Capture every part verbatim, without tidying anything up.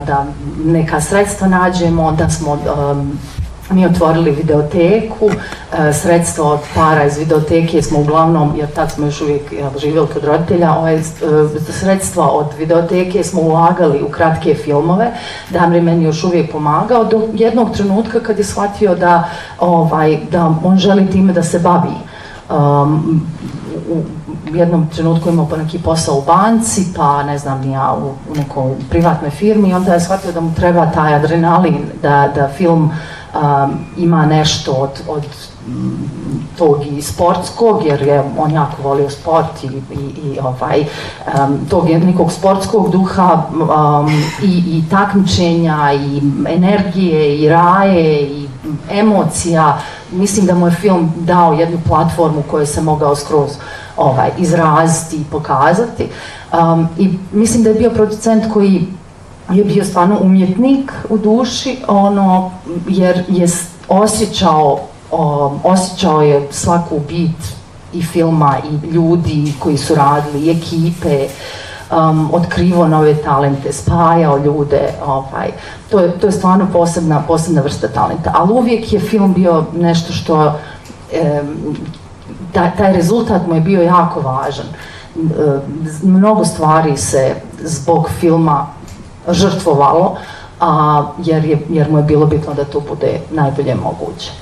da neka sredstva nađemo, onda smo um, mi otvorili videoteku, e, sredstva od para iz videoteke smo uglavnom, jer tad smo još uvijek ja, živjeli kod roditelja, ovaj, e, sredstva od videoteke smo ulagali u kratke filmove. Damri meni još uvijek pomagao do jednog trenutka kad je shvatio da, ovaj, da on želi time da se bavi. Um, u jednom trenutku imao pa neki posao u banci, pa ne znam ni ja, u, u nekoj privatnoj firmi, i onda je shvatio da mu treba taj adrenalin, da, da film um, ima nešto od, od tog i sportskog, jer je on jako volio sport i, i, i ovaj, um, tog nekog sportskog duha um, i, i takmičenja i energije i raje i emocija. Mislim da mu je film dao jednu platformu koju se mogao skroz ovaj, izraziti i pokazati. Um, I mislim da je bio producent koji je bio stvarno umjetnik u duši, ono, jer je osjećao, um, osjećao je svaku bit i filma i ljudi koji su radili, i ekipe, um, otkrivo nove talente, spajao ljude, ovaj, to je, to je stvarno posebna, posebna vrsta talenta, ali uvijek je film bio nešto što, um, taj, taj rezultat mu je bio jako važan. Um, mnogo stvari se zbog filma žrtvovalo, a, jer, je, jer mu je bilo bitno da to bude najbolje moguće.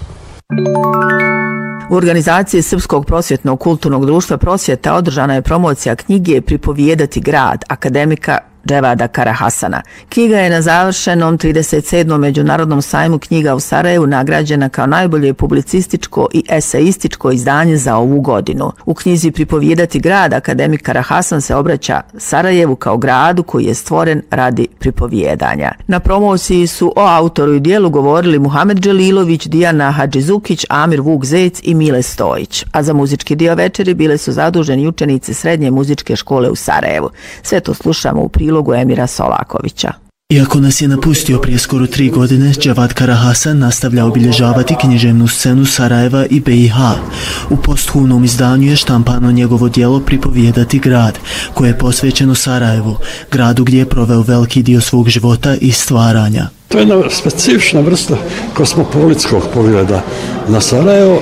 U organizaciji Srpskog prosvjetnog kulturnog društva Prosvjeta održana je promocija knjige Pripovijedati grad akademika Dževada Karahasana. Knjiga je na završenom trideset sedmom međunarodnom sajmu knjiga u Sarajevu nagrađena kao najbolje publicističko i eseističko izdanje za ovu godinu. U knjizi Pripovijedati grad akademik Karahasan se obraća Sarajevu kao gradu koji je stvoren radi pripovijedanja. Na promociji su o autoru i dijelu govorili Muhamed Dželilović, Dijana Hadžizukić, Amir Vuk Zec i Mile Stojić. A za muzički dio večeri bile su zaduženi učenici Srednje muzičke škole u Sarajevu. Sve to slušamo u prilogu Emira Solakovića. Iako nas je napustio prije skoro tri godine, Dževad Karahasan nastavlja obilježavati književnu scenu Sarajeva i B i H. U posthumnom izdanju je štampano njegovo djelo Pripovijedati grad, koje je posvećeno Sarajevu, gradu gdje je proveo veliki dio svog života i stvaranja. To je jedna specifična vrsta kosmopolitskog pogleda na Sarajevo,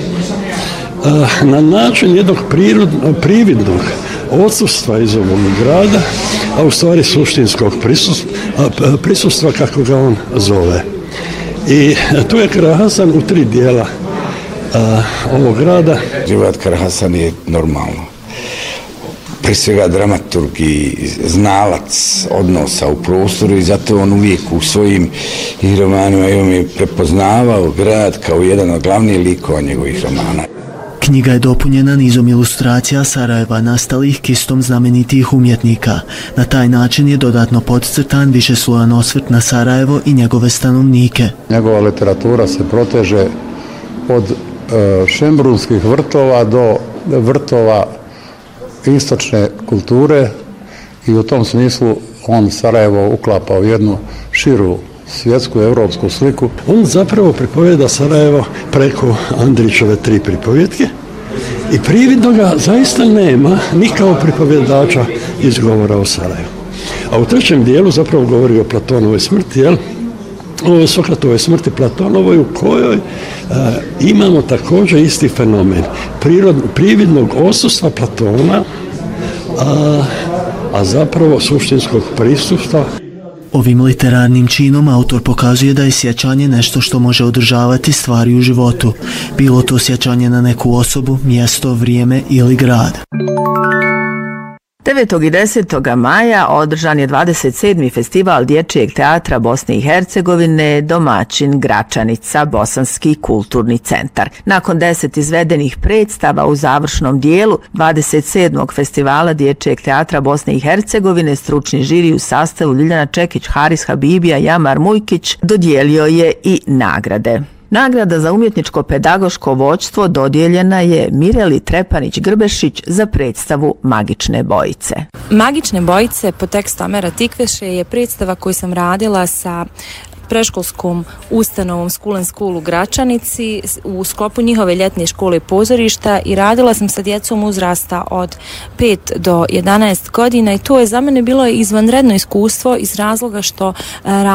na način jednog prirodnog, prividnog odsustva iz ovog grada, a u stvari suštinskog prisustva, prisustva kako ga on zove. I tu je Karahasan u tri dijela a, ovog grada. Dževad Karahasan je normalno. Prije svega dramaturg i znalac odnosa u prostoru i zato on uvijek u svojim romanima je prepoznavao grad kao jedan od glavnih likova njegovih romana. Knjiga je dopunjena nizom ilustracija Sarajeva nastalih kistom znamenitih umjetnika. Na taj način je dodatno podcrtan višeslojan osvrt na Sarajevo i njegove stanovnike. Njegova literatura se proteže od e, šembrunskih vrtova do vrtova istočne kulture i u tom smislu on Sarajevo uklapa u jednu širu svjetsku, evropsku sliku. On zapravo pripovijeda Sarajevo preko Andrićove tri pripovjetke i prividno ga zaista nema ni kao pripovjedača iz govora o Sarajevu. A u trećem dijelu zapravo govori o Platonovoj smrti, jel? O Sokratovoj smrti Platonovoj, u kojoj e, imamo također isti fenomen prirod, prividnog odsustva Platona, a, a zapravo suštinskog prisustva. Ovim literarnim činom autor pokazuje da je sjećanje nešto što može održavati stvari u životu, bilo to sjećanje na neku osobu, mjesto, vrijeme ili grad. devetog i desetog maja održan je dvadeset sedmi festival Dječjeg teatra Bosne i Hercegovine, domaćin Gračanica, Bosanski kulturni centar. Nakon deset izvedenih predstava u završnom dijelu dvadeset sedmog festivala Dječjeg teatra Bosne i Hercegovine, stručni žiri u sastavu Ljiljana Čekić, Haris Habibija, Jamar Mujkić dodijelio je i nagrade. Nagrada za umjetničko pedagoško vođstvo dodijeljena je Mireli Trepanić-Grbešić za predstavu Magične bojice. Magične bojice po tekstu Amera Tikveše je predstava koju sam radila sa preškolskom ustanovom School and School u Gračanici u sklopu njihove ljetne škole pozorišta i radila sam sa djecom uzrasta od pet do jedanaest godina i to je za mene bilo izvanredno iskustvo iz razloga što